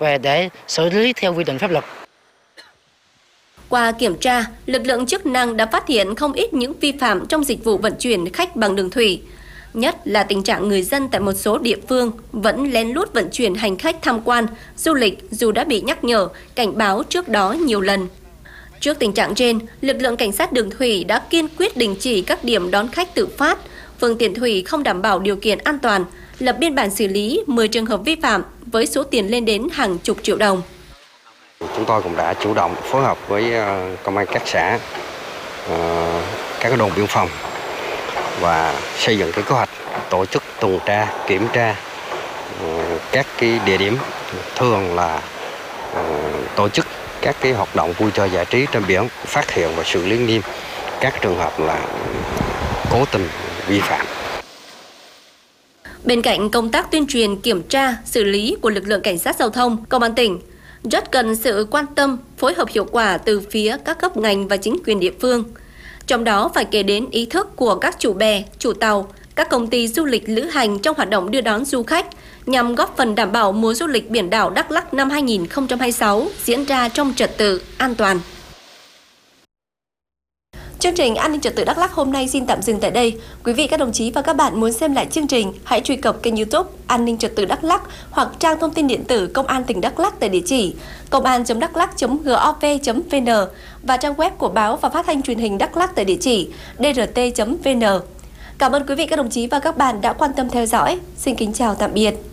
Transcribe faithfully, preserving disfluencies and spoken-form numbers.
về để xử lý theo quy định pháp luật. Qua kiểm tra, lực lượng chức năng đã phát hiện không ít những vi phạm trong dịch vụ vận chuyển khách bằng đường thủy. Nhất là tình trạng người dân tại một số địa phương vẫn lén lút vận chuyển hành khách tham quan, du lịch dù đã bị nhắc nhở, cảnh báo trước đó nhiều lần. Trước tình trạng trên, lực lượng cảnh sát đường thủy đã kiên quyết đình chỉ các điểm đón khách tự phát, phương tiện thủy không đảm bảo điều kiện an toàn, lập biên bản xử lý mười trường hợp vi phạm với số tiền lên đến hàng chục triệu đồng. Chúng tôi cũng đã chủ động phối hợp với công an các xã, các đồn biên phòng và xây dựng cái kế hoạch tổ chức tuần tra, kiểm tra các cái địa điểm thường là tổ chức các cái hoạt động vui chơi giải trí trên biển, phát hiện và xử lý nghiêm các trường hợp là cố tình vi phạm. Bên cạnh công tác tuyên truyền, kiểm tra, xử lý của lực lượng cảnh sát giao thông, Công an tỉnh rất cần sự quan tâm, phối hợp hiệu quả từ phía các cấp ngành và chính quyền địa phương. Trong đó phải kể đến ý thức của các chủ bè, chủ tàu, các công ty du lịch lữ hành trong hoạt động đưa đón du khách nhằm góp phần đảm bảo mùa du lịch biển đảo Đắk Lắk năm hai nghìn không trăm hai mươi sáu diễn ra trong trật tự, an toàn. Chương trình An ninh trật tự Đắk Lắk hôm nay xin tạm dừng tại đây. Quý vị, các đồng chí và các bạn muốn xem lại chương trình, hãy truy cập kênh YouTube An ninh trật tự Đắk Lắk hoặc trang thông tin điện tử Công an tỉnh Đắk Lắk tại địa chỉ công an chấm đắk lắk chấm gov chấm vn và trang web của báo và phát thanh truyền hình Đắk Lắk tại địa chỉ d r t chấm v n. Cảm ơn quý vị, các đồng chí và các bạn đã quan tâm theo dõi. Xin kính chào tạm biệt.